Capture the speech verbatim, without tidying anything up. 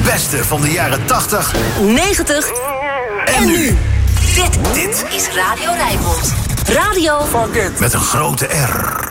beste van de jaren tachtig, negentig en nu. Dit, Dit is Radio Rijnmond. Radio met een grote R.